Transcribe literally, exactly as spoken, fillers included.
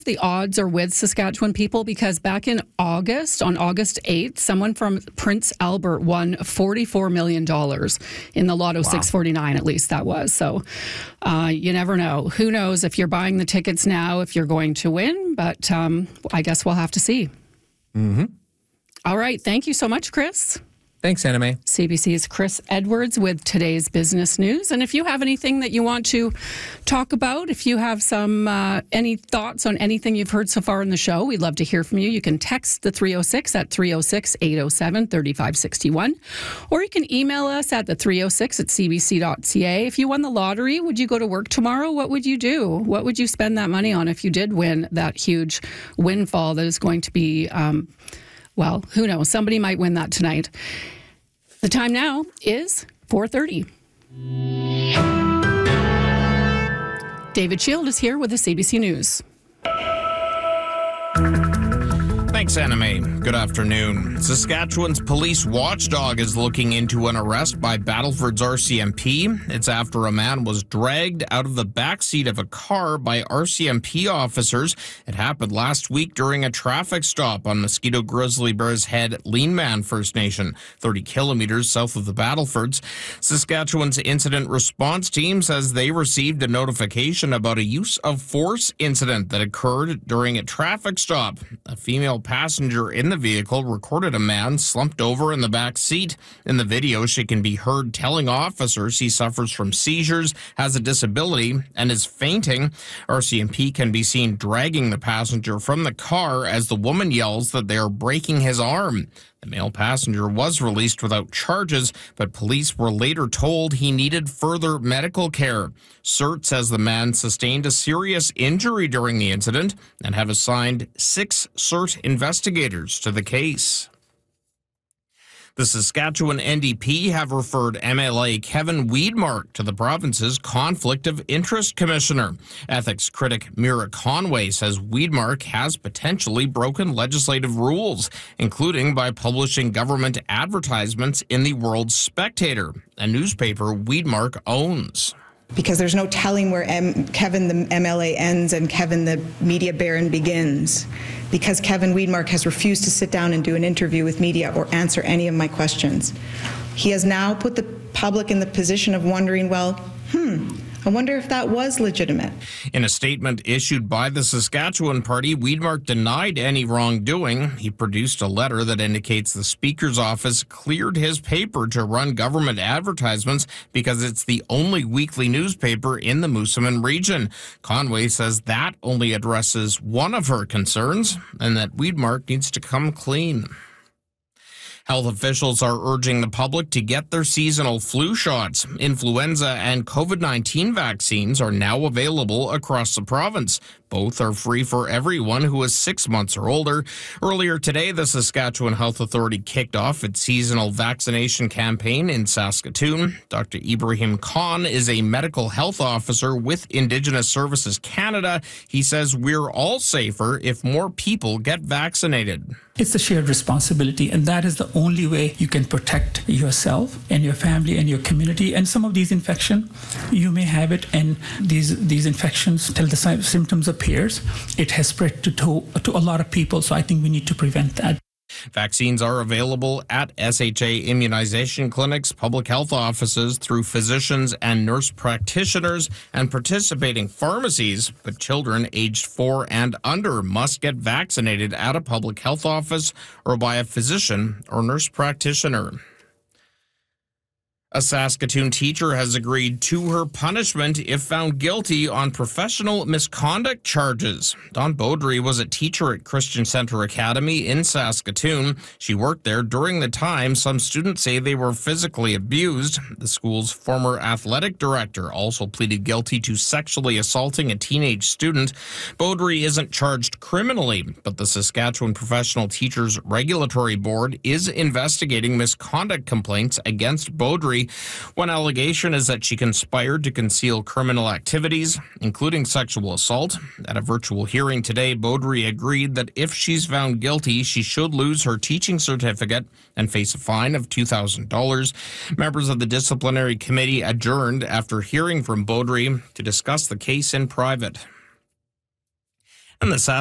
the odds are with Saskatchewan people, because back in August, on August eighth, someone from Prince Albert won forty-four million dollars in the Lotto wow. six forty-nine, at least that was. So uh, you never know. Who knows if you're buying the tickets now, if you're going to win, but um, I guess we'll have to see. Mm-hmm. All right. Thank you so much, Chris. Thanks, Anna May. C B C's Chris Edwards with today's business news. And if you have anything that you want to talk about, if you have some uh, any thoughts on anything you've heard so far in the show, we'd love to hear from you. You can text the three oh six at three oh six, eight oh seven, three five six one, or you can email us at the three oh six at c b c dot c a. If you won the lottery, would you go to work tomorrow? What would you do? What would you spend that money on if you did win that huge windfall that is going to be... Um, Well, who knows? Somebody might win that tonight. The time now is four thirty. David Shield is here with the C B C News. Thanks, Anna May. Good afternoon. Saskatchewan's police watchdog is looking into an arrest by Battleford's R C M P. It's after a man was dragged out of the backseat of a car by R C M P officers. It happened last week during a traffic stop on Mosquito Grizzly Bear's Head Leanman First Nation, thirty kilometers south of the Battlefords. Saskatchewan's incident response team says they received a notification about a use of force incident that occurred during a traffic stop. A female passenger in the vehicle recorded a man slumped over in the back seat. In the video, she can be heard telling officers he suffers from seizures, has a disability, and is fainting. R C M P can be seen dragging the passenger from the car as the woman yells that they are breaking his arm. The male passenger was released without charges, but police were later told he needed further medical care. C E R T says the man sustained a serious injury during the incident and have assigned six C E R T investigators to the case. The Saskatchewan N D P have referred M L A Kevin Weidmark to the province's Conflict of Interest Commissioner. Ethics critic Mira Conway says Weidmark has potentially broken legislative rules, including by publishing government advertisements in the World Spectator, a newspaper Weidmark owns. Because there's no telling where M- Kevin the M L A ends and Kevin the media baron begins. Because Kevin Weidmark has refused to sit down and do an interview with media or answer any of my questions. He has now put the public in the position of wondering, well, hmm, I wonder if that was legitimate. In a statement issued by the Saskatchewan Party, Weidmark denied any wrongdoing. He produced a letter that indicates the Speaker's office cleared his paper to run government advertisements because it's the only weekly newspaper in the Moosomin region. Conway says that only addresses one of her concerns and that Weidmark needs to come clean. Health officials are urging the public to get their seasonal flu shots. Influenza and COVID nineteen vaccines are now available across the province. Both are free for everyone who is six months or older. Earlier today, the Saskatchewan Health Authority kicked off its seasonal vaccination campaign in Saskatoon. Doctor Ibrahim Khan is a medical health officer with Indigenous Services Canada. He says we're all safer if more people get vaccinated. It's a shared responsibility, and that is the only way you can protect yourself and your family and your community. And some of these infections, you may have it, and these these infections, till the sy- symptoms appears, it has spread to, to to a lot of people. So I think we need to prevent that. Vaccines are available at S H A immunization clinics, public health offices, through physicians and nurse practitioners, and participating pharmacies. But children aged four and under must get vaccinated at a public health office or by a physician or nurse practitioner. A Saskatoon teacher has agreed to her punishment if found guilty on professional misconduct charges. Dawn Beaudry was a teacher at Christian Centre Academy in Saskatoon. She worked there during the time some students say they were physically abused. The school's former athletic director also pleaded guilty to sexually assaulting a teenage student. Beaudry isn't charged criminally, but the Saskatchewan Professional Teachers Regulatory Board is investigating misconduct complaints against Beaudry. One allegation is that she conspired to conceal criminal activities, including sexual assault. At a virtual hearing today, Beaudry agreed that if she's found guilty, she should lose her teaching certificate and face a fine of two thousand dollars. Members of the disciplinary committee adjourned after hearing from Beaudry to discuss the case in private. And this